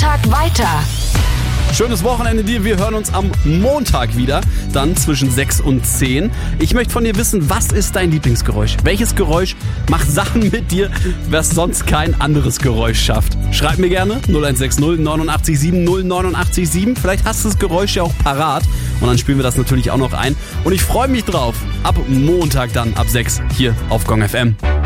Montag weiter. Schönes Wochenende dir. Wir hören uns am Montag wieder, dann zwischen 6 und 10. Ich möchte von dir wissen, was ist dein Lieblingsgeräusch? Welches Geräusch macht Sachen mit dir, was sonst kein anderes Geräusch schafft? Schreib mir gerne 0160 89 7 089 7. Vielleicht hast du das Geräusch ja auch parat und dann spielen wir das natürlich auch noch ein. Und ich freue mich drauf. Ab Montag dann, ab 6 hier auf Gong FM.